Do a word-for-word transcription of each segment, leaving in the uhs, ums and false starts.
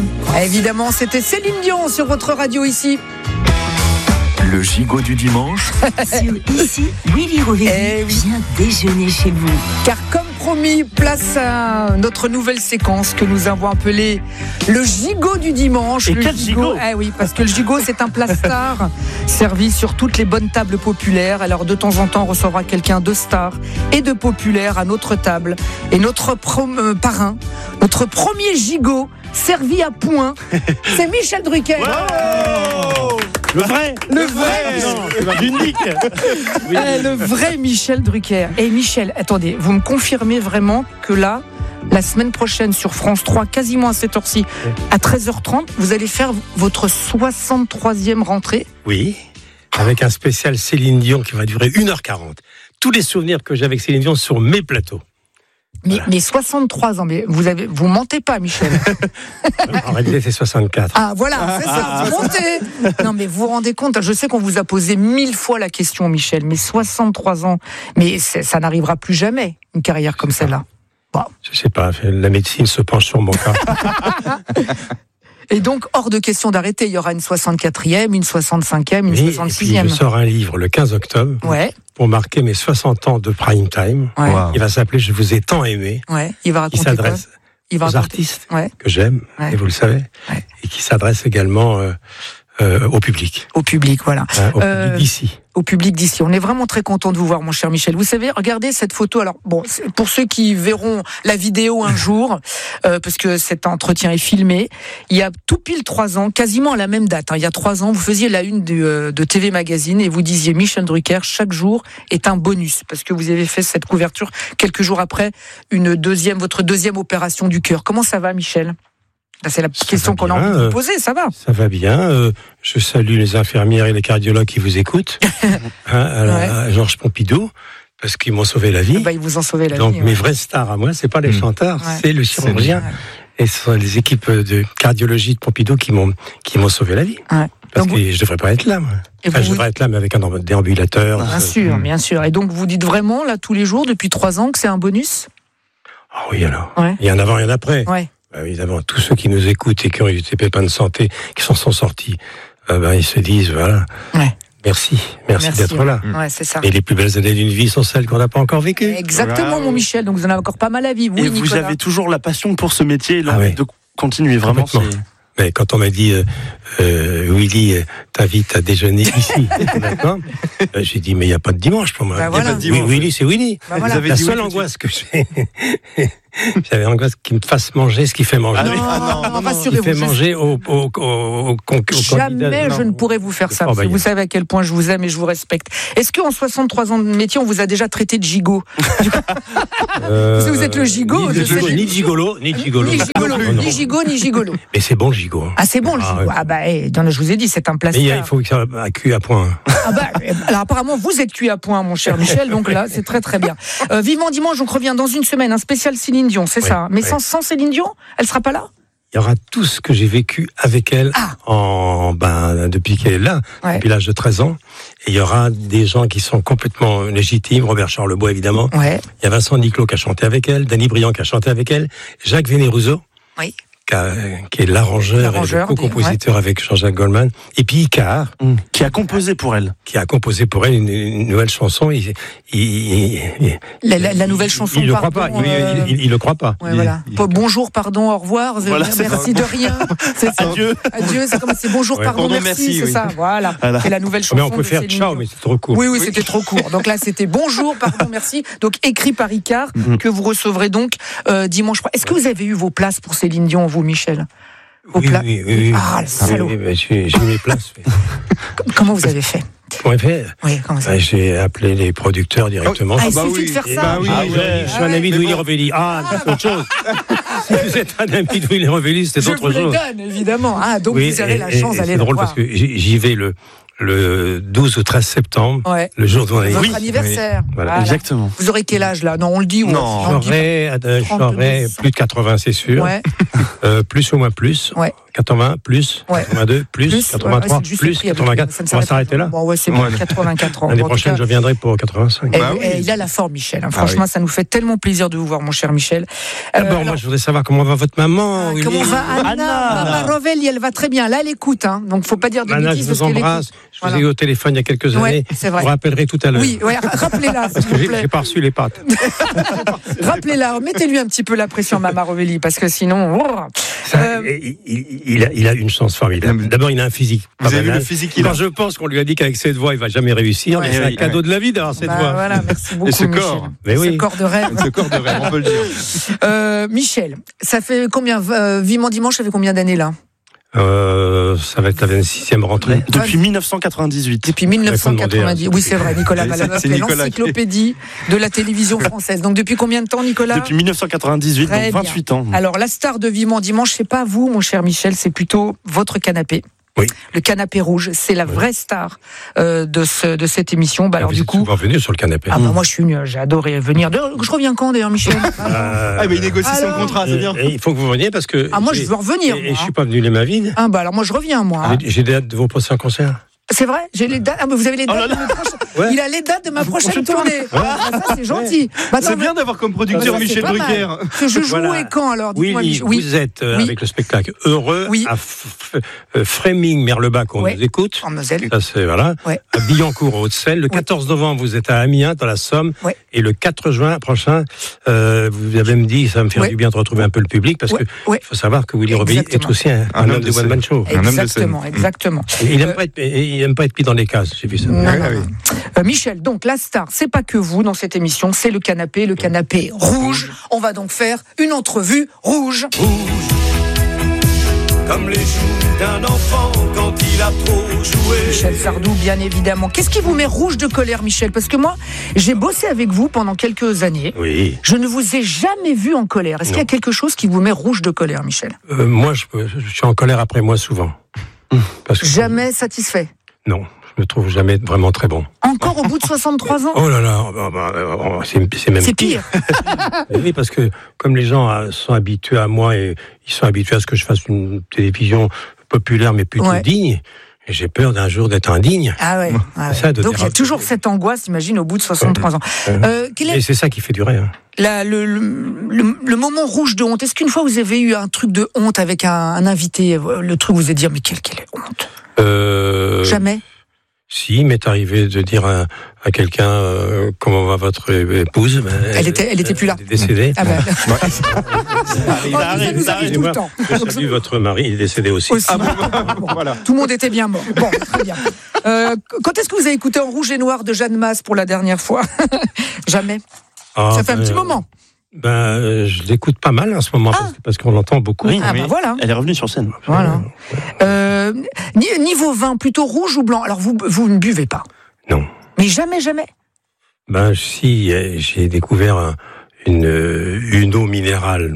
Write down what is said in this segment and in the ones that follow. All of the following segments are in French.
Évidemment, c'était Céline Dion sur votre radio ici. Le gigot du dimanche. Sur Ici, Willy Rovelli Eh oui. vient déjeuner chez vous. Car comme promis, place à notre nouvelle séquence que nous avons appelée le gigot du dimanche. Et le quel gigot ? Eh oui, parce que le gigot, c'est un plat star servi sur toutes les bonnes tables populaires. Alors de temps en temps, on recevra quelqu'un de star et de populaire à notre table. Et notre prom- euh, parrain, notre premier gigot servi à point, c'est Michel Drucker. Oh le vrai Le vrai Non, l'unique. Oui. Eh, le vrai Michel Drucker. Et Michel, attendez, vous me confirmez vraiment que là, la semaine prochaine sur France trois, quasiment à cette heure-ci, à treize heures trente, vous allez faire votre soixante-troisième rentrée. Oui, avec un spécial Céline Dion qui va durer une heure quarante. Tous les souvenirs que j'ai avec Céline Dion sur mes plateaux. Mais, Voilà. mais soixante-trois ans, mais vous avez, vous mentez pas, Michel. En réalité, c'est soixante-quatre. Ah voilà, c'est ça, vous mentez. Non mais vous vous rendez compte, je sais qu'on vous a posé mille fois la question, Michel, mais soixante-trois ans, mais c'est- ça n'arrivera plus jamais, une carrière comme celle-là. Bon. Je sais pas, la médecine se penche sur mon cas. Et donc, hors de question d'arrêter, il y aura une soixante-quatrième, une soixante-cinquième, une Oui, et puis soixante-sixième. je sors un livre le quinze octobre Ouais, pour marquer mes soixante ans de prime time. ouais, Wow. Il va s'appeler Je vous ai tant aimé. ouais. Il va Qui raconter quoi s'adresse Il va aux raconter- artistes Ouais, que j'aime, Ouais. et vous le savez, Ouais. et qui s'adresse également euh, euh, au public, au public, voilà. hein, au Euh, public d'ici. Au public d'ici. On est vraiment très content de vous voir, mon cher Michel. Vous savez, regardez cette photo. Alors, bon, c'est pour ceux qui verront la vidéo un jour, euh, parce que cet entretien est filmé, il y a tout pile trois ans, quasiment à la même date, hein, il y a trois ans, vous faisiez la une de, euh, de T V Magazine et vous disiez Michel Drucker, chaque jour est un bonus, parce que vous avez fait cette couverture quelques jours après une deuxième, votre deuxième opération du cœur. Comment ça va, Michel ? Là, c'est la Ça question va qu'on a bien, envie de vous euh, poser, ça va. Ça va bien. euh, je salue les infirmières et les cardiologues qui vous écoutent, hein, à, la- Ouais. à Georges Pompidou, parce qu'ils m'ont sauvé la vie. Bah, ils vous ont sauvé la Donc vie. mes ouais. vraies stars à moi, c'est pas les Mmh. chanteurs, Ouais. c'est le chirurgien. Ouais. Et ce sont les équipes de cardiologie de Pompidou qui m'ont qui m'ont sauvé la vie. Ouais. Parce Donc, que je devrais pas être là, moi. Et Enfin, vous- je devrais être là, mais avec un déambulateur. Bien euh, sûr, Mm. bien sûr. Et donc, vous dites vraiment, là, tous les jours, depuis trois ans, que c'est un bonus ? Ah oui, alors. Ouais. Il y a un avant et un après. Ouais. Bah, évidemment, tous ceux qui nous écoutent et qui ont eu des pépins de santé, qui s'en sont sortis, euh, ben, ils se disent, voilà, Ouais. merci, merci, Merci, d'être ouais. là. Ouais, c'est ça. Et les plus belles années d'une vie sont celles qu'on n'a pas encore vécues. Exactement, Voilà. mon Michel. Donc, vous en avez encore pas mal à vivre. Oui, Et vous Nicolas. avez toujours la passion pour ce métier et l'envie Ah ouais. de continuer, vraiment. Complètement. c'est- Mais quand on m'a dit, euh, euh, Willy, euh, t'invites à déjeuner ici, d'accord, euh, j'ai dit, mais il n'y a pas de dimanche pour moi. Bah, Il y a voilà. pas de dimanche. Oui, Willy, c'est Willy. Bah, voilà. Vous avez La dit seule oui, angoisse que j'ai, j'avais l'angoisse qu'il me fasse manger ce qu'il fait manger. Ah oui. Non, Ah non, non, non. Il rassurez-vous. fait je- manger au, au, au, au, con- au Jamais candidat. je Non. ne pourrais vous faire ça, Oh, parce bah, que y a- vous savez à quel point je vous aime et je vous respecte. Est-ce qu'en soixante-trois ans de métier, on vous a déjà traité de gigot ? Euh, Parce que vous êtes le gigot Ni, de de cette ni de émission. gigolo, ni de gigolo. Ni gigolo, Non, non. ni gigot, ni gigolo. Mais c'est bon, le gigot. hein. Ah, c'est bon, le Ah, gigot. ouais. Ah, bah, eh, non, je vous ai dit, c'est un Mais plastique. il y a- il faut que ça à cul à point. Ah bah, euh, alors apparemment, vous êtes cuit à point, mon cher Michel, donc là, c'est très très bien. Euh, vivement dimanche, donc revient dans une semaine, un spécial Céline Dion, c'est Oui, ça. Mais oui. sans, sans Céline Dion, elle sera pas là ? Il y aura tout ce que j'ai vécu avec elle Ah. en, ben, depuis qu'elle est là, Ouais. depuis l'âge de treize ans. Et il y aura des gens qui sont complètement légitimes. Robert Charlebois, évidemment. Ouais. Il y a Vincent Niclot qui a chanté avec elle, Danny Briand qui a chanté avec elle, Jacques Vénérousseau, Oui. qui, a- qui est l'arrangeur et L'arrangeur le des- co-compositeur avec Jean-Jacques Goldman. Et puis Icar, Mmh. Qui a composé pour elle. qui a composé pour elle une, une nouvelle chanson. Il, il, il- La, la- la nouvelle chanson. il ne le croit pardon, pas. Il, euh, il, il- il le croit pas. Ouais, voilà. il- Pas bonjour, pardon, au revoir, Voilà, euh, c'est merci de rien. C'est ça. Adieu. Adieu, c'est comme c'est bonjour, Ouais. pardon, Pardon, merci, merci, c'est oui. ça. Voilà. Voilà. C'est la nouvelle chanson. Mais on peut de faire Céline ciao, Dion. mais c'est trop court. Oui, oui, c'était trop court. Donc là, c'était bonjour, pardon, merci. Donc écrit par Icare, Mhm. que vous recevrez donc euh, dimanche. Est-ce que vous avez eu vos places pour Céline Dion, vous, Michel ? Vos Oui, pla- oui, oui, oui. Ah, le salaud. Oui, oui, bah, j'ai j'ai eu mes places. oui. Comment vous avez fait ? Pour effet, Oui, comment ça bah, j'ai appelé les producteurs directement. Ah, il bah suffit oui. de faire Et- ça. bah oui. Ah, Ah je- ouais. je suis un ami de Willy Rovelli. Ah, c'est autre chose. Si vous êtes un ami de Willy Rovelli, c'est Je autre vous les chose. donne, évidemment. Ah, donc Oui, vous avez et- la et- chance et d'aller C'est la drôle voir. parce que j'y j'y vais le, le douze ou treize septembre, Ouais. le jour de mon Votre anniversaire. anniversaire. Voilà. Voilà. Exactement. Vous aurez quel âge là ? Non, on le dit ou Non. on le dit J'aurai euh, trente-deux. j'aurai plus de quatre-vingts, c'est sûr. Ouais. Euh, plus ou moins plus. Ouais. quatre-vingts, plus, Ouais. quatre-vingt-deux, plus, Plus, quatre-vingt-trois, ouais, c'est juste plus, écrit avec- quatre-vingt-quatre. ça ne On va s'arrête s'arrêter pas. là. Bon, ouais, c'est bon, quatre-vingt-quatre ans. L'année Bon, en tout prochaine, cas, je viendrai pour quatre-vingt-cinq. eh, Bah eh, oui. il a la forme, Michel. hein. Ah Franchement, oui. ça nous fait tellement plaisir de vous voir, mon cher Michel. Euh, D'abord, moi, je voudrais savoir comment va votre maman. Ah, comment Willy. va Anna, Anna Rovelli, elle va très bien. Là, elle écoute, hein, donc faut pas dire de Anna, je bêtises vous parce qu'elle embrasse. écoute. Je vous ai Voilà. eu au téléphone il y a quelques Ouais, années. c'est vrai. Je vous rappellerai tout à l'heure. Oui, ouais, rappelez-la, s'il Parce que vous j'ai plaît. j'ai pas reçu les pâtes. Rappelez-la, mettez-lui un petit peu la pression, Mama Rovelli, parce que sinon. oh. Ça, Euh, il, il- il a, il a une chance formidable. D'abord, il a un physique. Vous pas avez vu banal. le physique qu'il Quand a je pense qu'on lui a dit qu'avec cette voix, il va jamais réussir, Ouais. mais c'est Eh un oui, cadeau ouais. de la vie d'avoir cette bah, voix. voilà, merci beaucoup, ce Michel. corps. Mais Ce oui. corps de rêve. Ce corps de rêve, on peut le dire. Euh, Michel, ça fait combien euh, Vivement Dimanche, ça fait combien d'années là Euh, ça va être la vingt-sixième rentrée. Depuis mille neuf cent quatre-vingt-dix-huit. Depuis mille neuf cent Ouais, quatre-vingt-dix. faut demander, hein. Oui, c'est vrai, Nicolas C'est- Malamud, c'est c'est Nicolas qui- l'encyclopédie de la télévision française. Donc depuis combien de temps, Nicolas Depuis mille neuf cent quatre-vingt-dix-huit, Très donc vingt-huit ans. Alors, la star de Vivement Dimanche, c'est pas vous, mon cher Michel, c'est plutôt votre canapé. Oui. Le canapé rouge, c'est la vraie star euh, de, ce, de cette émission. Bah, alors, Vous du êtes coup. souvent venu sur le canapé. Ah, bah, moi, je suis venue, j'ai adoré venir. D'ailleurs, je reviens quand, d'ailleurs, Michel Euh, Ah, mais il négocie son Alors contrat, c'est bien. et- et il faut que vous veniez parce que. Ah, moi, j'ai- je veux revenir. Et, et moi, je suis pas venu les mains vides. Ah, bah, alors, moi, je reviens, moi. hein. J'ai- J'ai des dates de vos prochains concerts. C'est vrai, j'ai les dates. Ah, mais vous avez les dates de ma prochaine. Ouais. Il a les dates de ma prochaine tournée. Ah, bah, ça, c'est gentil. Bah, attends, C'est bien d'avoir comme producteur bah, ça, Michel c'est pas mal. Drucker. Que je joue Voilà. et quand alors Oui, Dites-moi, oui, Michel. Oui. vous êtes euh, Oui. avec le spectacle heureux Oui. à F- F- euh, Fréming, Merlebach, on Ouais. nous écoute. En Moselle. Ça, c'est, voilà. Ouais. À Billancourt, au Haute-Seine. Le quatorze novembre, vous êtes à Amiens, dans la Somme. Ouais. Et le quatre juin prochain, euh, vous avez me dit, ça va me faire Ouais. du bien de retrouver un peu le public, parce Ouais. que Ouais. il faut savoir que Willy Rovelli est Exactement. aussi un, Un un homme homme de de scène. one-man show. Un homme de scène. Exactement, exactement. Il n'aime Euh, pas être, il aime pas être mis dans les cases, j'ai vu ça. Non, Ouais, non, oui. non. Euh, Michel, donc la star, c'est pas que vous dans cette émission, c'est le canapé, le canapé rouge. On va donc faire une entrevue rouge. Comme les joues d'un enfant quand il a trop joué. Michel Sardou, bien évidemment. Qu'est-ce qui vous met rouge de colère, Michel? Parce que moi, j'ai bossé avec vous pendant quelques années. Oui. Je ne vous ai jamais vu en colère. Est-ce qu'il y a Non. quelque chose qui vous met rouge de colère, Michel? Euh, moi, je, je suis en colère après moi souvent. Parce que, Jamais satisfait. Non, je me trouve jamais vraiment très bon. Encore au bout de soixante-trois ans? Oh là là, bah, bah, euh, c'est c'est même C'est pire. Oui, parce que comme les gens euh, sont habitués à moi et ils sont habitués à ce que je fasse une télévision populaire mais plutôt Ouais. digne, et j'ai peur d'un jour d'être indigne. Ah ouais. ah ouais. Ça, de Donc il y a dire- toujours cette angoisse, imagine, au bout de soixante-trois ans. Euh, quel Et est c'est ça qui fait durer. Hein. la- le, le, le- le moment rouge de honte? Est-ce qu'une fois vous avez eu un truc de honte avec un, un invité? euh, Le truc où vous avez dit, mais quelle, quelle honte? Euh, Jamais. Si, il m'est arrivé de dire à, à quelqu'un euh, comment va votre épouse. Ben, Elle était- elle était plus là. Elle est décédée. Ah ben. Ça arrive, Oh, ça arrive, ça nous ça arrive arrive. tout le Excusez-moi, temps. je salue votre mari, il est décédé aussi. Aussi. Ah bon, voilà. Tout le monde était bien mort. Bon, très bien. Euh, quand est-ce que vous avez écouté En Rouge et Noir de Jeanne Masse pour la dernière fois? Jamais. Ah, Ça fait un ben, petit moment. Ben, euh, je l'écoute pas mal en ce moment parce, que- parce qu'on l'entend beaucoup. Oui, Ah oui. bah voilà. Elle est revenue sur scène. Voilà. Euh, ni- niveau vin, plutôt rouge ou blanc? Alors vous, vous ne buvez pas? Non. Mais jamais, jamais. Ben si, euh, j'ai découvert un- une, euh, une eau minérale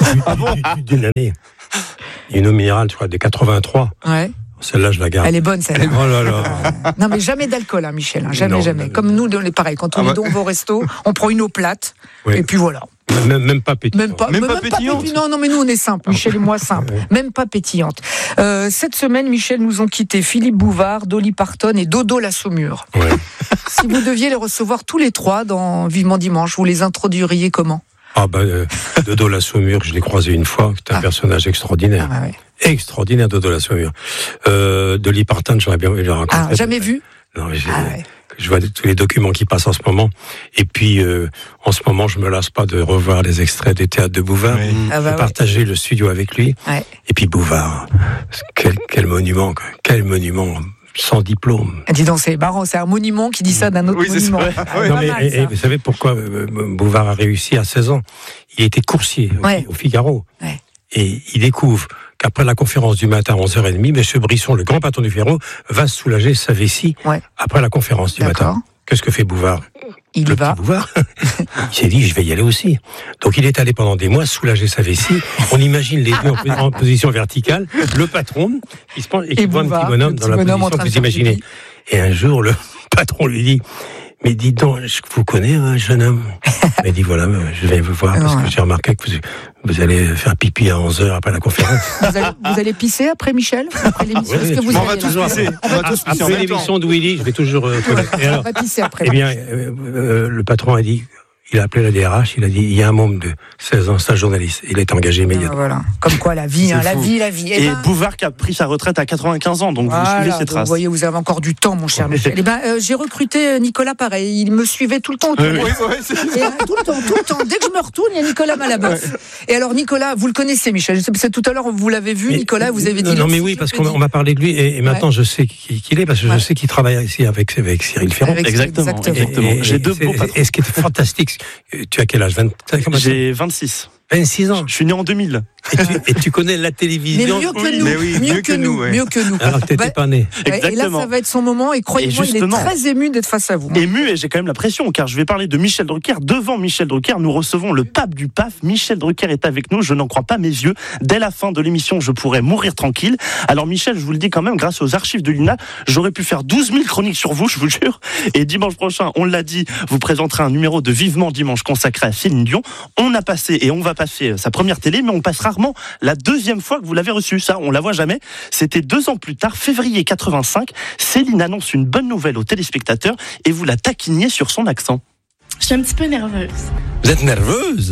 du- d'une année. Une eau minérale, je crois, de quatre-vingt-trois. Ouais. Celle-là, je la garde. Elle est bonne, celle-là. Oh là là. Non, mais jamais d'alcool, hein, Michel. hein. Jamais, Non, jamais. non, Comme nous, on est pareil. Quand on Ah est bah. dans vos restos, on prend une eau plate. Oui. Et puis voilà. Même, même pas pétillant. Même pas, Même mais pas pétillante. péti- Non, non, mais nous, on est simple. Michel et moi, simple. Même pas pétillante. Euh, cette semaine, Michel, nous ont quitté Philippe Bouvard, Dolly Parton et Dodo la Saumure. Ouais. Si vous deviez les recevoir tous les trois dans Vivement Dimanche, vous les introduiriez comment? Ah ben, euh, Dodo la Saumure, je l'ai croisé une fois, c'est un Ah. personnage extraordinaire. Ah, ouais. Extraordinaire, Dodo la Saumure. Euh, Dolly Parton, j'aurais bien voulu le rencontrer. Ah, jamais vu? Non, mais j'ai- Ah, ouais. je vois tous les documents qui passent en ce moment. Et puis, euh, en ce moment, je me lasse pas de revoir les extraits des théâtres de Bouvard. Oui. Ah, bah, de ouais. partager le studio avec lui. Ouais. Et puis Bouvard, quel, quel monument, quoi. Quel monument, sans diplôme. Dis donc, c'est marrant, c'est un monument qui dit ça d'un autre Oui, c'est ça. monument. Ouais. Ah, Ouais. pas Non, mais, mal, et- ça. et vous savez pourquoi euh, Bouvard a réussi à seize ans? Il était coursier au, Ouais. au Figaro. Ouais. Et il découvre qu'après la conférence du matin à onze heures trente, M. Brisson, le grand patron du Figaro, va soulager sa vessie Ouais. après la conférence du D'accord. matin. Qu'est-ce que fait Bouvard? Il Le y va. petit Bouvard. Il s'est dit, je vais y aller aussi. Donc il est allé pendant des mois soulager sa vessie. On imagine les deux en, po- en position verticale. Le patron, il se pense, et qui Et voit un Bouvard, petit bonhomme le dans petit la bonhomme en position train que de vous faire imaginez. pipi. Et un jour, le patron lui dit, mais dis donc, je vous connais, un jeune homme. Il m'a dit, voilà, je viens vous voir parce que j'ai remarqué que vous, vous allez faire pipi à onze heures après la conférence. Vous allez, vous allez pisser après Michel, après l'émission? Oui, Est-ce que vous on allez va là tous pisser. On va tous pisser en Après même temps. l'émission de Willy, je vais toujours euh, toilette. Et On alors, va pisser après. eh bien, euh, euh, le patron a dit, il a appelé la D R H, il a dit, il y a un membre de seize ans, c'est un journaliste. Il est engagé Ah, immédiatement. voilà. Comme quoi la vie, hein, C'est la fou. vie, la vie. Eh Et ben, Bouvard qui a pris sa retraite à quatre-vingt-quinze ans, donc vous voilà, suivez ses donc traces. vous voyez, vous avez encore du temps, mon cher Michel. Eh ben, euh, j'ai recruté Nicolas pareil. Il me suivait tout le temps autour de Oui, moi. oui, c'est- Et, euh, tout le temps, tout le temps. Dès que je me retourne, il y a Nicolas Malaboff. Et alors, Nicolas, vous le connaissez, Michel. Je sais, parce que tout à l'heure, vous l'avez vu, Mais- Nicolas, vous avez dit. Non, non, mais le oui, parce qu'on cyclopédie. on m'a parlé de lui et, et maintenant Ouais. je sais qui, qui il est parce que Ouais. je sais qu'il travaille ici avec, avec Cyril Ferrand. Avec- Exactement, exactement. exactement. Et- et- J'ai deux c'est- beaux patrons. Et ce qui est fantastique, tu as quel âge? vingt-cinq, comment ça J'ai vingt-six. vingt-six ans. Je suis né en deux mille. Et tu, et tu connais la Mais télévision. mieux que Oui, nous, mais oui, mieux, que, nous, ouais. mieux que nous. Alors que t'étais Bah, pas né. Et là, Exactement. ça va être son moment. Et croyez-moi, Et il est justement. très ému d'être face à vous. Ému, et j'ai quand même la pression, car je vais parler de Michel Drucker. Devant Michel Drucker, nous recevons le pape du P A F. Michel Drucker est avec nous, je n'en crois pas mes yeux. Dès la fin de l'émission, je pourrais mourir tranquille. Alors Michel, je vous le dis quand même, grâce aux archives de l'I N A, j'aurais pu faire douze mille chroniques sur vous, je vous jure. Et dimanche prochain, on l'a dit, vous présenterez un numéro de Vivement Dimanche consacré à Céline Dion. On a passé, et on va passer sa première télé, mais on passe rarement la deuxième fois que vous l'avez reçue. Ça, on la voit jamais. C'était deux ans plus tard, février quatre-vingt-cinq. Céline annonce une bonne nouvelle aux téléspectateurs et vous la taquiniez sur son accent. Je suis un petit peu nerveuse. Vous êtes nerveuse?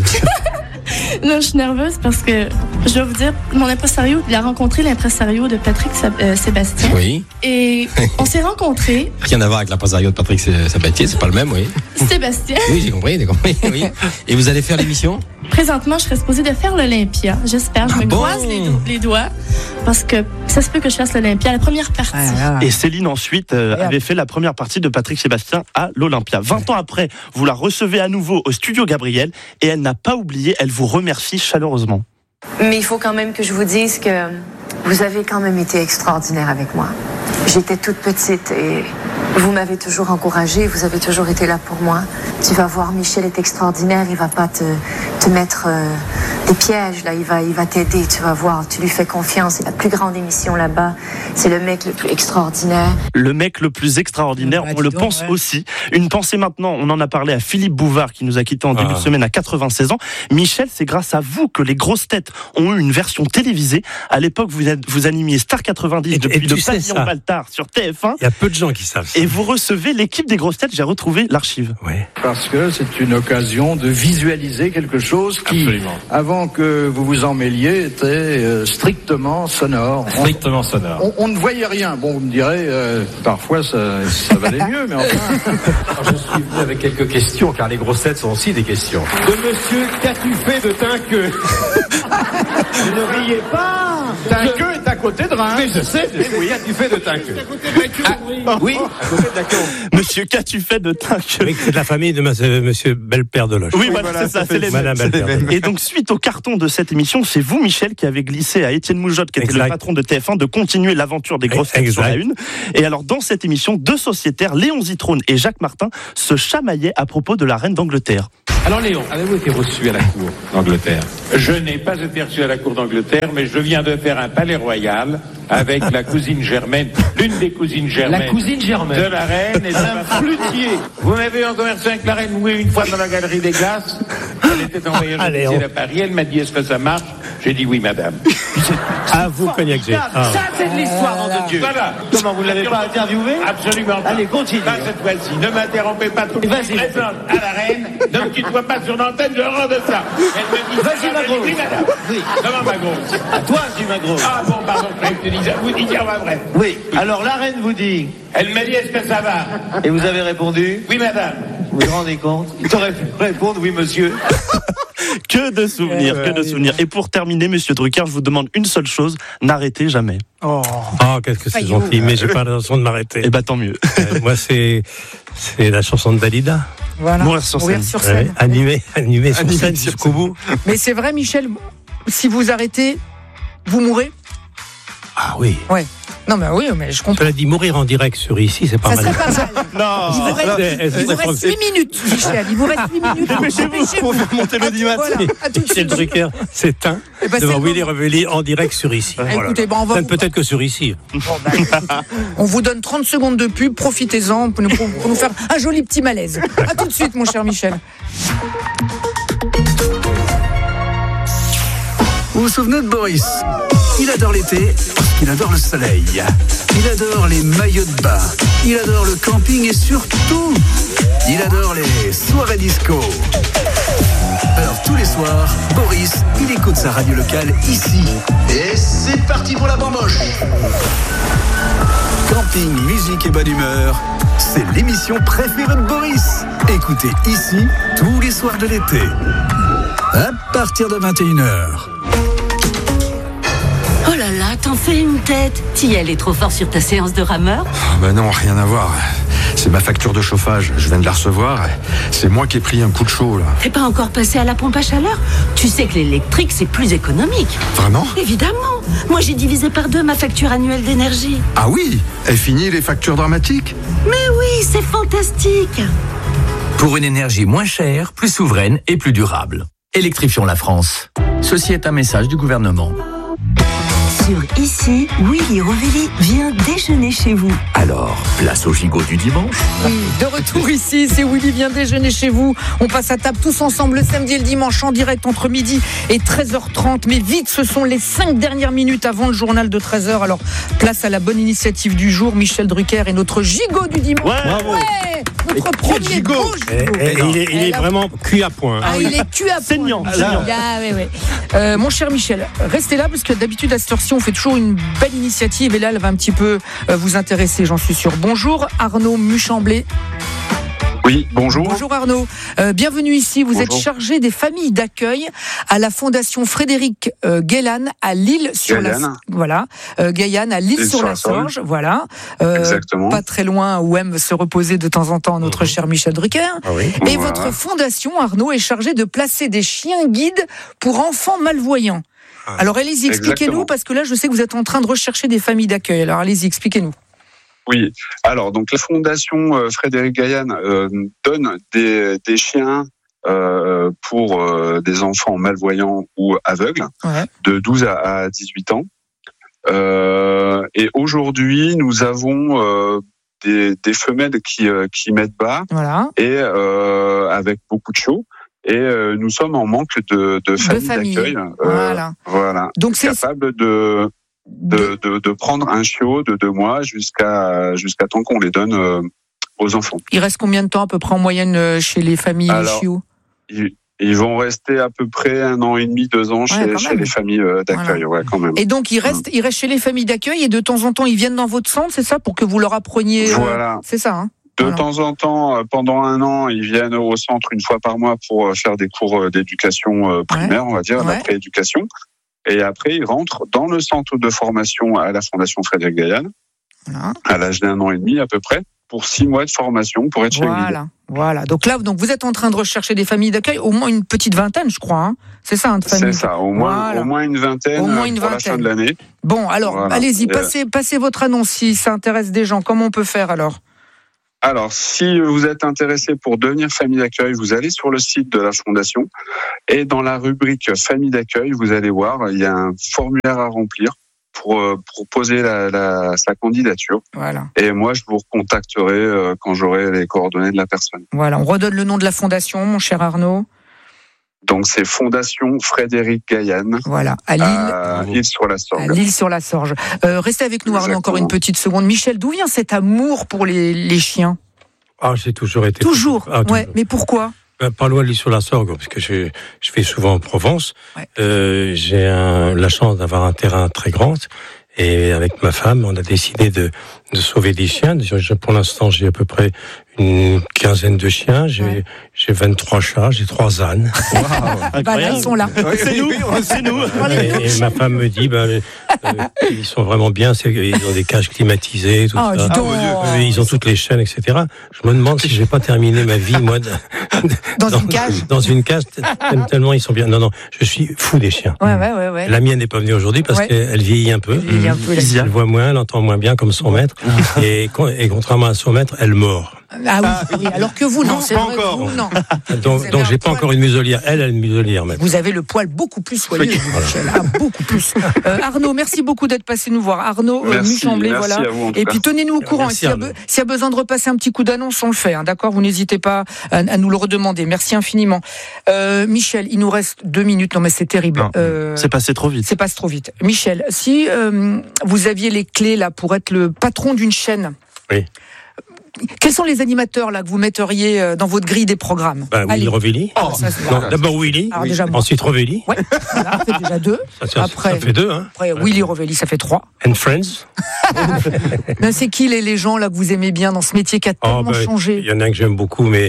Non, je suis nerveuse parce que, je dois vous dire, mon impresario, il a rencontré l'impresario de Patrick Sa- euh, Sébastien. Oui, Et on s'est rencontrés, rien à voir avec l'impresario de Patrick Sabatier, c'est pas le même, oui. Sébastien. Oui, j'ai compris, j'ai compris, oui. Et vous allez faire l'émission? Présentement, je serais supposée de faire l'Olympia. J'espère. Je me Ah bon? croise les, do- les doigts parce que ça se peut que je fasse l'Olympia, la première partie. Ah, Et Céline ensuite euh, Merde. avait fait la première partie de Patrick Sébastien à l'Olympia. vingt ans après, vous la recevez à nouveau au studio Gabriel et elle n'a pas oublié, elle vous remercie chaleureusement. Mais il faut quand même que je vous dise que vous avez quand même été extraordinaire avec moi. J'étais toute petite et vous m'avez toujours encouragée, vous avez toujours été là pour moi. Tu vas voir, Michel est extraordinaire, il va pas te, te mettre euh, des pièges, là, il va, il va t'aider, tu vas voir, tu lui fais confiance, c'est la plus grande émission là-bas, c'est le mec le plus extraordinaire. Le mec le plus extraordinaire, Bah, on dis le donc, pense ouais. aussi. Une pensée maintenant, on en a parlé à Philippe Bouvard qui nous a quittés en début Ah. de semaine à quatre-vingt-seize ans. Michel, c'est grâce à vous que les grosses têtes ont eu une version télévisée. À l'époque, vous, êtes- vous animiez Star quatre-vingt-dix Et- depuis et tu le sais pavillon ça. Baltard sur T F un. Il y a peu de gens qui savent ça. Et vous recevez l'équipe des grosses têtes, j'ai retrouvé l'archive. Ouais. Parce que c'est une occasion de visualiser quelque chose qui, Absolument. avant que vous vous en mêliez, était euh, strictement sonore. On- Strictement sonore. On, on ne voyait rien. Bon, vous me direz, euh, parfois ça, ça valait mieux, mais enfin... Je suis venu avec quelques questions, car les grosses têtes sont aussi des questions. De monsieur, qu'as-tu fait de Tinqueux? Ne riez pas. T'as queue est à côté de Reims. Mais je sais, je sais, qu'as-tu fait de Tinqueux? Ah, oui, à côté de la cour. Monsieur, qu'as-tu fait de Tinqueux? Oui, c'est de la famille de ma- euh, monsieur Belpère de Loche. Oui, voilà, c'est ça, c'est les mêmes. Madame Belpère de Loche. Et donc, suite au carton de cette émission, c'est vous, Michel, qui avez glissé à Étienne Moujotte, qui était Exact. le patron de T F un, de continuer l'aventure des grosses têtes sur la Exact. une. Et alors, dans cette émission, deux sociétaires, Léon Zitrone et Jacques Martin, se chamaillaient à propos de la reine d'Angleterre. Alors Léon, avez-vous été reçu à la cour d'Angleterre? Je n'ai pas été reçu à la cour d'Angleterre, mais je viens de faire un palais royal avec la cousine Germaine, l'une des cousines Germaine. La cousine Germaine. De la reine et un flûtier. Vous m'avez en conversation avec la reine, oui, une fois dans la galerie des glaces. Elle était en voyage Allez, officiel on- à Paris. Elle m'a dit, est-ce que ça marche? J'ai dit oui, madame. Ah, vous, Cognac G. Ah. Ça, c'est de l'histoire, nom de Dieu. Voilà. Comment, vous ne l'avez pas interviewé? Absolument pas. Allez, continue. Pas cette fois-ci. Ne m'interrompez pas tout. Vas-y. Je présente à la reine. Ne me tutoie pas sur l'antenne, je rends de ça. Elle me dit, Vas-y, ça va, ma je dis, grosse. oui, madame. Oui. Comment, ma grosse? À toi, je dis ma grosse. Ah bon, pardon, je croyais que tu disais, vous dites, on va vrai. Oui. Alors, la reine vous dit, Elle m'a dit, est-ce que ça va? et vous avez répondu, Oui, madame. vous vous rendez compte? Il t'aurait pu répondre, oui, monsieur. Que de souvenirs, que de souvenirs. Et pour terminer, monsieur Drucker, je vous demande une seule chose, n'arrêtez jamais. Oh. Oh, qu'est-ce que c'est Faillot. gentil, mais j'ai pas l'intention de m'arrêter. Eh ben, tant mieux. Euh, moi, c'est, c'est la chanson de Dalida. Voilà. Mourir sur scène. sur Ouais, scène. animé, animé sur Animé scène sur jusqu'au bout. Mais c'est vrai, Michel, si vous arrêtez, vous mourrez. Ah oui. Ouais. Non, mais oui, mais je comprends. Cela dit, mourir en direct sur ici, c'est pas Ça mal. serait pas mal. Non. Il vous reste, il vous reste huit minutes, Michel. Il vous reste huit minutes. Dépêchez-vous, on va monter l'audimat. Voilà, à tout de Michel suite. Drucker s'éteint Eh ben, devant c'est Willy bon. Revelli en direct sur ici. Voilà. Écoutez, bon, on va Ça vous- ne peut être que sur ici. Bon, bah, on vous donne trente secondes de pub, profitez-en pour nous, pour nous faire un joli petit malaise. À tout de suite, mon cher Michel. Vous vous souvenez de Boris? Il adore l'été parce qu'il adore le soleil. Il adore les maillots de bain. Il adore le camping et surtout, il adore les soirées disco. Alors tous les soirs, Boris, il écoute sa radio locale ici. Et c'est parti pour la bamboche. Camping, musique et bonne humeur, c'est l'émission préférée de Boris. Écoutez ici tous les soirs de l'été. À partir de vingt et une heures. Oh là là, t'en fais une tête. Tiel est trop fort sur ta séance de rameur. Ah bah non, rien à voir. C'est ma facture de chauffage, je viens de la recevoir. C'est moi qui ai pris un coup de chaud, là. T'es pas encore passé à la pompe à chaleur? Tu sais que l'électrique, c'est plus économique. Vraiment? Évidemment. Moi, j'ai divisé par deux ma facture annuelle d'énergie. Ah oui? Et fini les factures dramatiques? Mais oui, c'est fantastique. Pour une énergie moins chère, plus souveraine et plus durable. Électrifions la France. Ceci est un message du gouvernement. Sur Ici, Willy Revelli vient déjeuner chez vous. Alors, place au gigot du dimanche. Oui, de retour ici, c'est Willy vient déjeuner chez vous. On passe à table tous ensemble le samedi et le dimanche en direct entre midi et treize heures trente. Mais vite, ce sont les cinq dernières minutes avant le journal de treize heures. Alors, place à la bonne initiative du jour. Michel Drucker est notre gigot du dimanche. Ouais, bravo. Ouais, notre premier beau Et, gigot. et- et il est, il est là- vraiment cuit à point. Ah, il est cul à point. Saignant, Ah, saignant. ah, ouais, ouais. Euh, mon cher Michel, restez là parce que d'habitude à cette heure-ci on fait toujours une belle initiative et là elle va un petit peu euh, vous intéresser, j'en suis sûr. Bonjour Arnaud Muchamblé. Oui, bonjour. Bonjour Arnaud, Euh, bienvenue ici. Vous Bonjour. êtes chargé des familles d'accueil à la Fondation Frédéric euh, Guélan à Lille sur la Gaillan. voilà euh, Gaillan à Lille sur la Sorge, voilà. Euh, Exactement. Pas très loin où aime se reposer de temps en temps notre cher Michel Drucker. Ah oui. Et Voilà. votre fondation, Arnaud, est chargée de placer des chiens guides pour enfants malvoyants. Alors allez-y, expliquez-nous, Exactement. parce que là, je sais que vous êtes en train de rechercher des familles d'accueil. Alors allez-y, expliquez-nous. Oui. Alors, donc la Fondation euh, Frédéric Gaillan euh, donne des, des chiens euh, pour euh, des enfants malvoyants ou aveugles Ouais. de douze à dix-huit ans. Euh, et aujourd'hui, nous avons euh, des, des femelles qui, euh, qui mettent bas Voilà. et euh, avec beaucoup de chiots. Et euh, nous sommes en manque de, de familles familles. d'accueil. euh, Voilà. Voilà. Donc c'est Capables de de, de, de prendre un chiot de deux mois jusqu'à jusqu'à temps qu'on les donne euh, aux enfants. il reste combien de temps à peu près en moyenne euh, chez les familles Alors, chiots? Ils, ils vont rester à peu près un an et demi, deux ans chez, quand chez même. les familles euh, d'accueil, ouais, quand même. Et donc ils restent, ils restent chez les familles d'accueil et de temps en temps ils viennent dans votre centre, c'est ça, pour que vous leur appreniez. euh, Voilà. C'est ça. Hein De Voilà. temps en temps, euh, pendant un an, ils viennent au centre une fois par mois pour euh, faire des cours euh, d'éducation euh, primaire, on va dire, Ouais. la prééducation. Et après, ils rentrent dans le centre de formation à la Fondation Frédéric Gaillan, Voilà. à l'âge d'un an et demi à peu près, pour six mois de formation pour être chez Voilà, voilà. Donc là, donc vous êtes en train de rechercher des familles d'accueil, au moins une petite vingtaine, je crois. Hein. C'est ça, hein, de familles. C'est ça, au moins, Voilà. au moins une vingtaine Au moins une pour la fin vingtaine. de l'année. Bon, alors, Voilà. allez-y, Et, euh, passez, passez votre annonce si ça intéresse des gens. Comment on peut faire alors? Alors, si vous êtes intéressé pour devenir famille d'accueil, vous allez sur le site de la Fondation et dans la rubrique famille d'accueil, vous allez voir, il y a un formulaire à remplir pour, euh, pour poser la, la, sa candidature. Voilà. Et moi, je vous recontacterai euh, quand j'aurai les coordonnées de la personne. Voilà, on redonne le nom de la fondation, mon cher Arnaud. Donc, c'est Fondation Frédéric Gaillan. Voilà, à Lille. À Lille-sur-la-Sorge. À Lille-sur-la-Sorge. Euh, restez avec nous, Arnaud, Exactement. encore une petite seconde. Michel, d'où vient cet amour pour les, les chiens? Ah, j'ai toujours été. Toujours, Ah, ouais. Mais pourquoi? Ben, pas loin de l'île sur la Sorgue, parce que je, je vais souvent en Provence. Ouais. Euh, j'ai un, la chance d'avoir un terrain très grand. Et avec ma femme, on a décidé de, de sauver des chiens. Je- Pour l'instant, j'ai à peu près une quinzaine de chiens, j'ai, Ouais. j'ai vingt-trois chats, j'ai trois ânes. Bah là, ils sont là. C'est nous, c'est nous. Et, et ma femme me dit, ben, euh, ils sont vraiment bien, c'est, ils ont des cages climatisées, tout Oh, ça. dis donc. Euh, Ils ont toutes les chaînes, et cetera. Je me demande si je vais pas terminer ma vie, moi, de- Dans une cage Dans une cage, tellement ils sont bien. Non, non, je suis fou des chiens. Ouais, ouais, ouais. ouais. La mienne n'est pas venue aujourd'hui parce Ouais. qu'elle vieillit un peu. Elle vieillit un peu, la Elle voit moins, elle entend moins bien comme son maître. Et, con- et contrairement à son maître, elle mord. Ah oui, oui, alors que vous, non, c'est pas vrai, encore. vous, non. Donc, avez donc un j'ai pas poil. encore une muselière. Elle a une muselière maintenant. Vous avez le poil beaucoup plus soyeux, vous, Michel. Ah, beaucoup plus. Euh, Arnaud, merci beaucoup d'être passé nous voir. Arnaud euh, Merci, Muchamblé, merci voilà. à vous, en tout Et cas. puis tenez-nous au courant. Merci, S'il y, a Arnaud. be- s'il y a besoin de repasser un petit coup d'annonce, on le fait. Hein, d'accord, vous n'hésitez pas à, à nous le redemander. Merci infiniment. Euh, Michel, il nous reste deux minutes. Non, mais c'est terrible. Non, Euh, C'est passé trop vite. c'est passe trop vite. Michel, si euh, vous aviez les clés là pour être le patron d'une chaîne. Oui. Quels sont les animateurs là que vous metteriez euh, dans votre grille des programmes? Ben, Willy Allez. Rovelli. Ah, ça, c'est- Non, d'abord Willy. Alors, déjà, moi. Ensuite Rovelli. Ouais, voilà, ça fait déjà deux. Ça, ça- Après- ça fait deux, hein. Après, Willy Rovelli, ça fait trois. And Friends. Non, c'est qui les, les gens là que vous aimez bien dans ce métier qui a Oh, tellement ben, changé? il y en a un que j'aime beaucoup, mais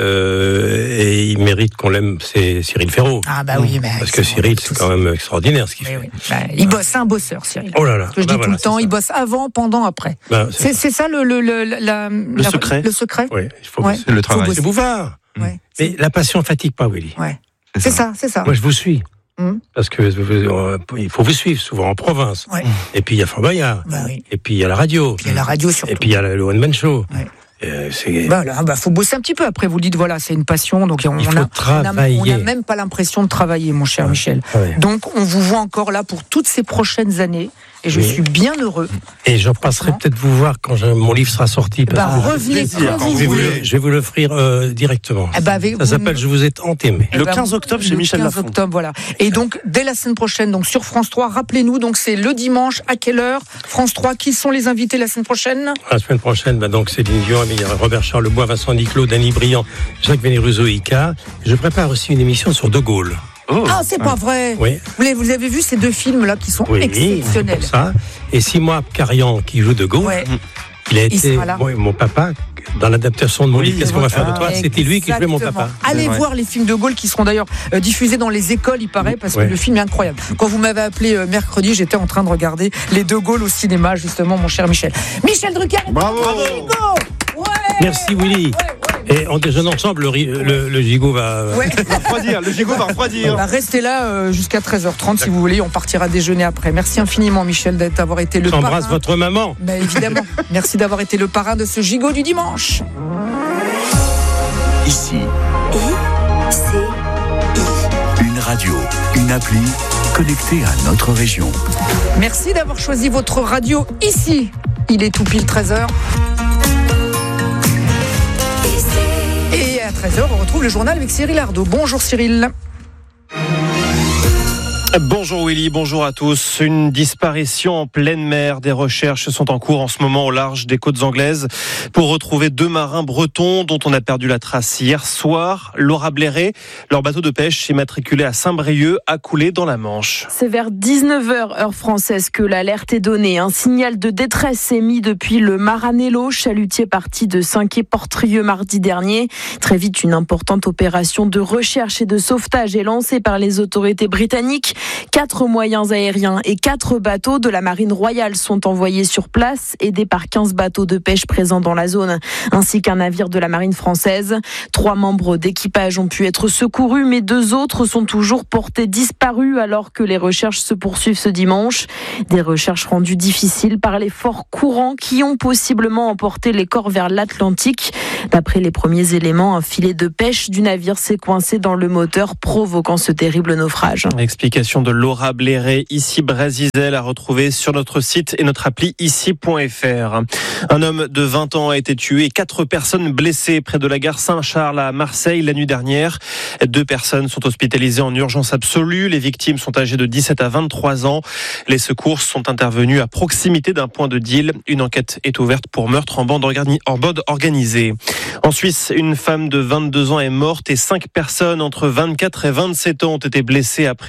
euh, et il mérite qu'on l'aime, c'est Cyril Ferraud. Ah bah oui, mais Parce que Cyril, c'est quand même extraordinaire ce qu'il fait. oui. Bah, il bosse, c'est un bosseur, Cyril. Oh là là. Ce que je Bah dis voilà, tout le temps, c'est il bosse avant, pendant, après. Ben, c'est C'est c'est ça le le le, la- la- secret. Le secret. Oui, il faut Ouais. bosser. C'est le Faut travail. bosser. C'est Bouvard. Ouais. Mais la passion fatigue pas, Willy. Ouais. C'est ça, c'est ça. Moi, je vous suis. Hum. Parce que euh, il faut vous suivre souvent en province. Ouais. Et puis il y a Fort Boyard. Bah oui. Et puis il y a la radio. Il y a la radio surtout. Et puis il y a le One Man Show. Ouais. Euh, c'est... Voilà, bah faut bosser un petit peu. Après, vous dites voilà, c'est une passion, donc on Il faut a, on a, travailler. on a même pas l'impression de travailler, mon cher Ouais. Michel. Ouais. Donc, on vous voit encore là pour toutes ces prochaines années, et je Oui. suis bien heureux. Et j'en passerai peut-être vous voir quand je- mon livre sera sorti. parce Bah, que- revenez quand vous je, vais vous, voulez. le- je vais vous l'offrir euh, directement. Eh ben, avec- Ça vous- s'appelle Je vous ai tant aimé. Eh Le ben, quinze octobre chez le Michel quinze Lafon. octobre, voilà. Et donc, dès la semaine prochaine, donc sur France trois, rappelez-nous, donc c'est le dimanche, à quelle heure? France trois, qui sont les invités la semaine prochaine? La semaine prochaine, bah donc Céline Dion, il y a Robert Charlebois, Vincent Niclot, Danny Briand, Jacques Vénéruso, Ika. Je prépare aussi une émission sur De Gaulle. Ah, c'est pas vrai. Oui. Vous les- vous avez vu ces deux films-là qui sont Oui, exceptionnels. comme ça. Et Simon Carian qui joue De Gaulle, Ouais. il a Il été sera là. moi, mon papa dans l'adaptation de mon Oui, livre. Qu'est-ce qu'on va faire de Ah, toi? C'était lui qui jouait mon exactement. papa. Allez C'est vrai. voir les films de Gaulle qui seront d'ailleurs euh, diffusés dans les écoles, il paraît, parce Ouais. que le film est incroyable. Quand vous m'avez appelé euh, mercredi, j'étais en train de regarder les De Gaulle au cinéma, justement, mon cher Michel. Michel Drucker. Bravo. Ouais. Merci Willy. Et en déjeunant ensemble, le, ri- le, le gigot va. Ouais. Va refroidir, le gigot va refroidir. Bah, restez là euh, jusqu'à treize heures trente si vous voulez, on partira déjeuner après. Merci infiniment Michel d'avoir été le J'embrasse parrain. votre maman. Bah, évidemment. Merci d'avoir été le parrain de ce gigot du dimanche. Ici, I, C, une radio, une appli connectée à notre région. Merci d'avoir choisi votre radio ici. Il est tout pile treize heures. Et à treize heures, on retrouve le journal avec Cyril Ardo. Bonjour Cyril. Bonjour Willy, bonjour à tous. Une disparition en pleine mer. Des recherches sont en cours en ce moment au large des côtes anglaises pour retrouver deux marins bretons dont on a perdu la trace hier soir. Laura Blairet, leur bateau de pêche immatriculé à Saint-Brieuc a coulé dans la Manche. C'est vers dix-neuf heures heure française que l'alerte est donnée. Un signal de détresse émis depuis le Maranello, chalutier parti de Saint-Quay-Portrieux mardi dernier. Très vite, une importante opération de recherche et de sauvetage est lancée par les autorités britanniques. Quatre moyens aériens et quatre bateaux de la Marine royale sont envoyés sur place, aidés par quinze bateaux de pêche présents dans la zone, ainsi qu'un navire de la Marine française. Trois membres d'équipage ont pu être secourus, mais deux autres sont toujours portés disparus alors que les recherches se poursuivent ce dimanche. Des recherches rendues difficiles par les forts courants qui ont possiblement emporté les corps vers l'Atlantique. D'après les premiers éléments, un filet de pêche du navire s'est coincé dans le moteur, provoquant ce terrible naufrage. Explication de Laura Blairet, ici Brasizel, à retrouver sur notre site et notre appli ici point f r. Un homme de vingt ans a été tué et quatre personnes blessées près de la gare Saint-Charles à Marseille la nuit dernière. Deux personnes sont hospitalisées en urgence absolue. Les victimes sont âgées de dix-sept à vingt-trois ans. Les secours sont intervenus à proximité d'un point de deal. Une enquête est ouverte pour meurtre en bande, organi- en bande organisée. En Suisse, une femme de vingt-deux ans est morte et cinq personnes entre vingt-quatre et vingt-sept ans ont été blessées après des coups de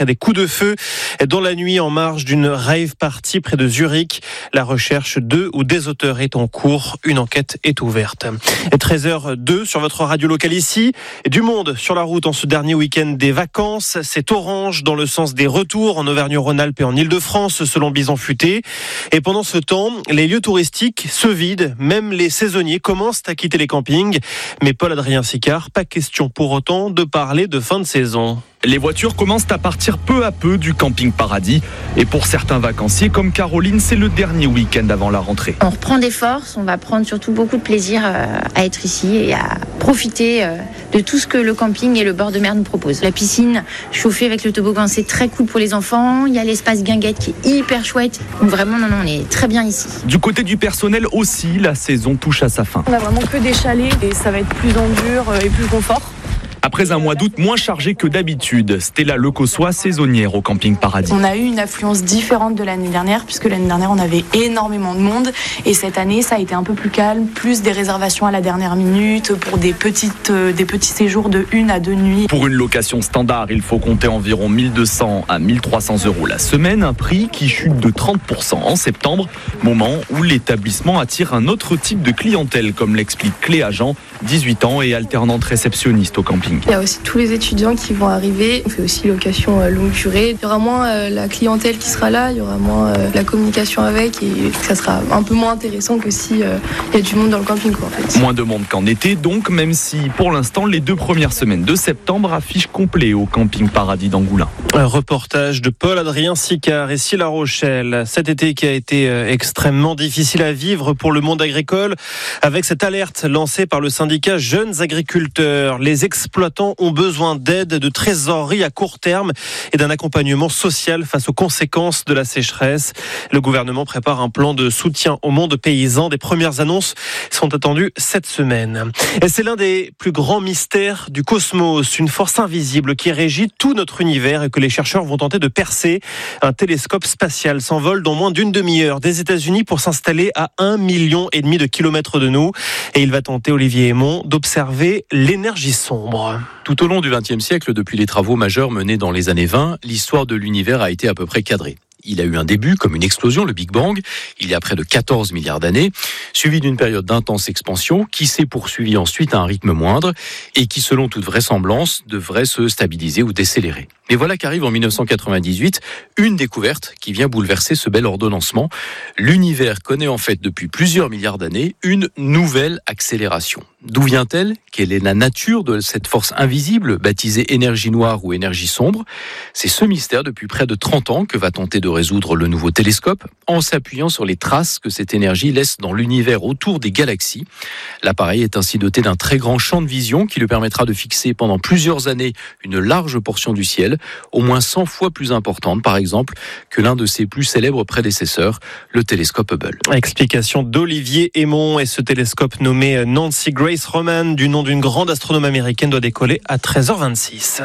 feu dans la nuit en marge d'une rave party près de Zurich. La recherche de ou des auteurs est en cours. Une enquête est ouverte. Et treize heures deux sur votre radio locale ici. Du monde sur la route en ce dernier week-end des vacances. C'est orange dans le sens des retours en Auvergne-Rhône-Alpes et en Île-de-France selon Bison Futé. Et pendant ce temps, les lieux touristiques se vident. Même les saisonniers commencent à quitter les campings. Mais Paul-Adrien Sicard, pas question pour autant de parler de fin de saison. Les voitures commencent à partir peu à peu du camping Paradis. Et pour certains vacanciers comme Caroline, c'est le dernier week-end avant la rentrée. On reprend des forces, on va prendre surtout beaucoup de plaisir à être ici et à profiter de tout ce que le camping et le bord de mer nous proposent. La piscine chauffée avec le toboggan, c'est très cool pour les enfants. Il y a l'espace guinguette qui est hyper chouette. Donc vraiment, non, non, on est très bien ici. Du côté du personnel aussi, la saison touche à sa fin. On a vraiment que des chalets et ça va être plus en dur et plus confort. Après un mois d'août moins chargé que d'habitude, Stella Lecossois, saisonnière au camping Paradis. On a eu une affluence différente de l'année dernière, puisque l'année dernière on avait énormément de monde, et cette année ça a été un peu plus calme, plus des réservations à la dernière minute pour des, petites, euh, des petits séjours de une à deux nuits. Pour une location standard, il faut compter environ mille deux cents à mille trois cents euros la semaine, un prix qui chute de trente pour cent en septembre, moment où l'établissement attire un autre type de clientèle, comme l'explique Cléa Jean, dix-huit ans et alternante réceptionniste au camping. Il y a aussi tous les étudiants qui vont arriver. On fait aussi location euh, longue durée. Il y aura moins euh, la clientèle qui sera là, il y aura moins euh, la communication avec et ça sera un peu moins intéressant que si euh, il y a du monde dans le camping, quoi, en fait. Moins de monde qu'en été donc, même si pour l'instant les deux premières semaines de septembre affichent complet au camping Paradis d'Angoulins. Un reportage de Paul-Adrien Sicard ici La Rochelle. Cet été qui a été extrêmement difficile à vivre pour le monde agricole avec cette alerte lancée par le syndicat Jeunes Agriculteurs. Les exploitants ont besoin d'aide, de trésorerie à court terme et d'un accompagnement social face aux conséquences de la sécheresse. Le gouvernement prépare un plan de soutien au monde paysan. Des premières annonces sont attendues cette semaine. Et c'est l'un des plus grands mystères du cosmos, une force invisible qui régit tout notre univers et que les chercheurs vont tenter de percer. Un télescope spatial s'envole dans moins d'une demi-heure des États-Unis pour s'installer à un million et demi de kilomètres de nous. Et il va tenter, Olivier Aymon, d'observer l'énergie sombre. Tout au long du vingtième siècle, depuis les travaux majeurs menés dans les années vingt, l'histoire de l'univers a été à peu près cadrée. Il a eu un début comme une explosion, le Big Bang, il y a près de quatorze milliards d'années, suivi d'une période d'intense expansion qui s'est poursuivie ensuite à un rythme moindre et qui, selon toute vraisemblance, devrait se stabiliser ou décélérer. Mais voilà qu'arrive en dix-neuf cent quatre-vingt-dix-huit une découverte qui vient bouleverser ce bel ordonnancement. L'univers connaît en fait depuis plusieurs milliards d'années une nouvelle accélération. D'où vient-elle ? Quelle est la nature de cette force invisible, baptisée énergie noire ou énergie sombre ? C'est ce mystère depuis près de trente ans que va tenter de résoudre le nouveau télescope, en s'appuyant sur les traces que cette énergie laisse dans l'univers autour des galaxies. L'appareil est ainsi doté d'un très grand champ de vision qui lui permettra de fixer pendant plusieurs années une large portion du ciel, au moins cent fois plus importante, par exemple, que l'un de ses plus célèbres prédécesseurs, le télescope Hubble. Explication d'Olivier Aymon, et ce télescope nommé Nancy Grace Roman, du nom d'une grande astronome américaine, doit décoller à treize heures vingt-six.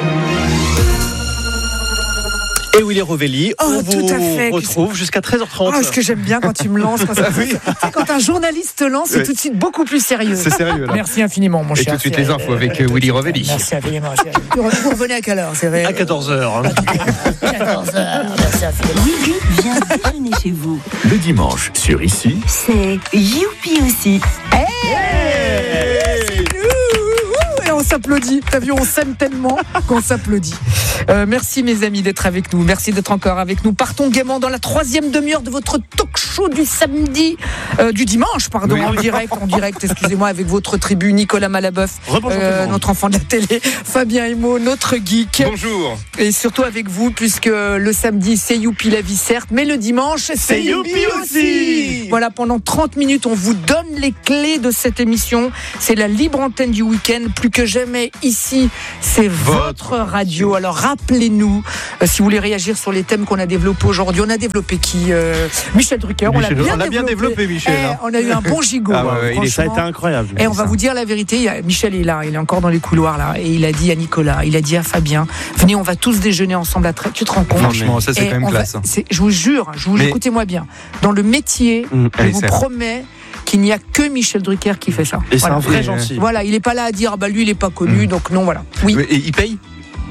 Et Willy Rovelli, oh, on tout vous à fait. retrouve jusqu'à treize heures trente. Ah, ce que j'aime bien quand tu me lances. Quand, ça, oui. quand un journaliste te lance, c'est oui. tout de suite beaucoup plus sérieux. C'est sérieux, là. Merci infiniment, mon Et cher. Et tout de suite les infos avec euh, Willy Rovelli. Merci infiniment. Vous revenez à quelle heure, c'est vrai? À quatorze heures. quatorze heures. Merci infiniment. Willy vient déjeuner chez vous. Le dimanche, sur Ici, c'est Youpi aussi. Hey hey c'est nous. Et on s'applaudit. T'as vu, on s'aime tellement qu'on s'applaudit. Euh, merci mes amis d'être avec nous. Merci d'être encore avec nous. Partons gaiement dans la troisième demi-heure de votre talk show du samedi, euh, du dimanche, pardon, oui. en direct, en direct. Excusez-moi, avec votre tribu Nicolas Malaboeuf, euh, notre enfant de la télé, Fabien Emo, notre geek. Bonjour. Et surtout avec vous, puisque le samedi c'est Youpi la vie certes, mais le dimanche c'est, c'est Youpi aussi. Voilà, pendant trente minutes, on vous donne les clés de cette émission. C'est la libre antenne du week-end, plus que jamais ici, c'est votre, votre radio. Alors rappelez-nous, euh, si vous voulez réagir sur les thèmes qu'on a développés aujourd'hui. On a développé qui euh, Michel Drucker, Michel, on l'a bien, on l'a bien développé, Michel. Eh, on a eu un bon gigot. Ah ouais, hein, ça a été incroyable. Et on va vous dire la vérité, Michel est là, il est encore dans les couloirs là, et il a dit à Nicolas, il a dit à Fabien, venez, on va tous déjeuner ensemble à treize. Tu te rends compte? Franchement, ça c'est et quand même classe. Va, c'est, je vous jure, je vous, Mais... écoutez-moi bien, dans le métier, mmh, je vous promets qu'il n'y a que Michel Drucker qui fait ça. Et voilà. c'est un vrai gentil. Voilà, il n'est pas là à dire, ah bah lui il n'est pas connu, mmh. donc non, voilà. Oui. Et il paye?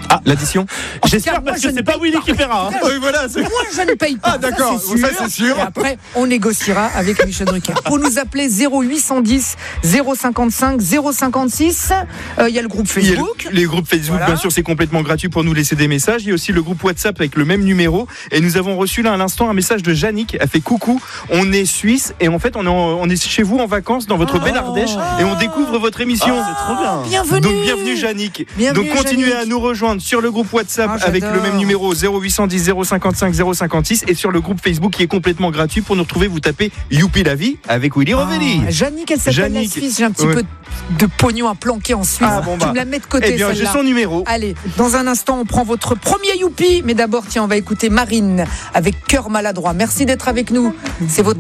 Ah, l'addition. J'espère parce que c'est pas Willy qui paiera. Oui, voilà. Moi, je ne paye pas. Ah, d'accord. Ça, c'est sûr. Ça, c'est sûr. Et après, on négociera avec Michel Drucker. Pour nous appeler zéro huit cent dix zéro cinquante-cinq zéro cinquante-six. Il euh, y a le groupe Facebook. Le, les groupes Facebook, voilà. Bien sûr, c'est complètement gratuit pour nous laisser des messages. Il y a aussi le groupe WhatsApp avec le même numéro. Et nous avons reçu là à l'instant un message de Yannick. Elle fait coucou. On est suisse et en fait, on est, en, on est chez vous en vacances dans votre oh. belle Ardèche et on découvre votre émission. Oh, c'est trop bien. Bienvenue. Donc bienvenue Yannick. Bienvenue, Donc continuez Yannick. à nous rejoindre sur le groupe WhatsApp oh, avec le même numéro zéro huit cent dix zéro cinquante-cinq zéro cinquante-six et sur le groupe Facebook qui est complètement gratuit. Pour nous retrouver, vous tapez Youpi la vie avec Willy oh. Rovelli. Jannick, elle s'appelle la Suisse. J'ai un petit ouais. peu de pognon à planquer en Suisse. Ah, bon bah. Tu me la mets de côté. Eh bien, celle-là. j'ai son numéro. Allez, dans un instant, on prend votre premier Youpi. Mais d'abord, tiens, on va écouter Marine avec Cœur maladroit. Merci d'être avec nous. C'est votre